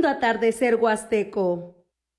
escuchando Atardecer Huasteco.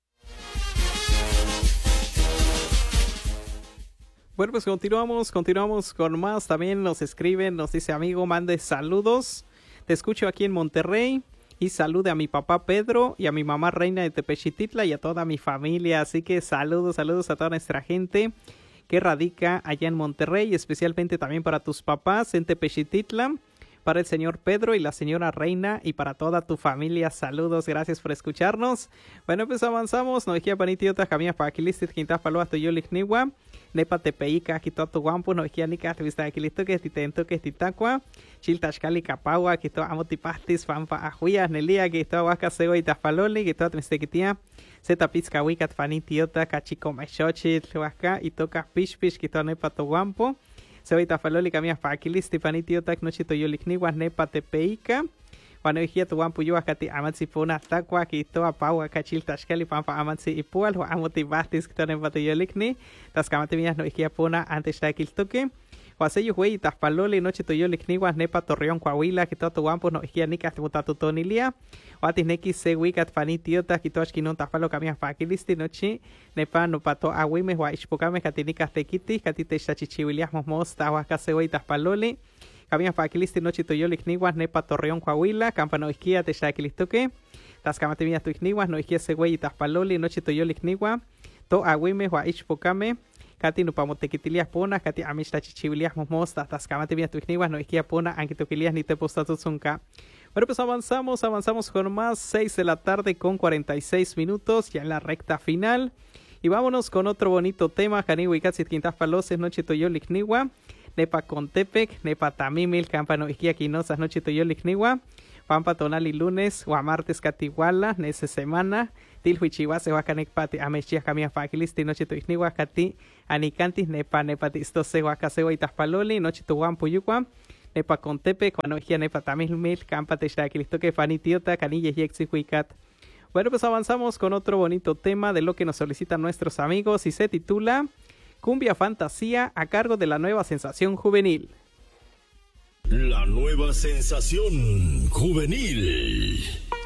Bueno, pues continuamos con más. También nos escriben, nos dice amigo, mande saludos. Te escucho aquí en Monterrey y salude a mi papá Pedro y a mi mamá Reina de Tepechititla y a toda mi familia. Así que saludos a toda nuestra gente que radica allá en Monterrey, especialmente también para tus papás en Tepechititla, para el señor Pedro y la señora Reina y para toda tu familia. Saludos, gracias por escucharnos. Bueno, pues avanzamos. Nos dijía panitiota, jamia pa aquilistit, quintas paloas tu yolik niwa. Nepa tepeica, quito tu guampo, nos dijía nica, te vista aquilisto que titento que titacua. Chiltashkali capagua, quito amotipastis, pampa ajuya, nelia, quito aguasca sego y tafaloli, quito atmestequitia. Zeta pizca wicat panitiota, cachico machochit, huasca y toca pishpish, quito nepa tu guampo. Sego tafaloli camia paquilisti panitiota, nochito yolikniwa, nepa tepeica. Cuando dijía tu guampo yo acá te amansi puna taqua que toa paua cachil tashkali pampa amansi ipual o amoti bastis que tonen batoyolikni tas kamate mías no dijía puna antes de aquel toque o hace yo güey tas palole noche to yolikni guas nepa torreón coahuila que todo tu guampo no dijía ni que mutatu tonilia o atis neki se wikat panitiota que toas kinon tas palo camia fakilisti noche nepa no pato aguime o ishpokame katinika tekiti katite chachichiwilias mos tawa case güey tas palole Camia fakilisti noche toyolik niwas nepa Torreón Coahuila, campano isquia te shaquilistoque, tas camate mías tu igniwas, no isquia següey y taspaloli, noche toyolik niwa, to aguime wa ichpocame, cati no pamotequitilias pona, cati amishta chichibilias mosmostas, tas camate mías tu igniwas, no isquia pona, aunque toquilias ni te postatuzunca. Bueno, pues avanzamos con más, 6 de la tarde con 46 minutos, ya en la recta final. Y vámonos con otro bonito tema, Janiwi Katsit Quintas Paloses, noche toyolik niwa. Nepa Contepec, Nepa Tamimil, Campano Isquiaquinosas, Noche Toyolik Niwa, Pampa Tonali lunes, o a martes Catiguala, Nese semana, Tilhuichihuase, Huacanecpati, Amechia Camia Fakilisti, Noche Toisniwa, Cati, Anicantis, Nepa Nepatistose, Huacaseo y Taspaloli, Noche Tuguan Puyuqua, Nepa Contepec, Cuando Isquia Nepa Tamimil, Campa Texaquilistoque, Fanitiota, Canilla y Exihuicat. Bueno, pues avanzamos con otro bonito tema de lo que nos solicitan nuestros amigos y se titula Cumbia Fantasía a cargo de la Nueva Sensación Juvenil. La Nueva Sensación Juvenil.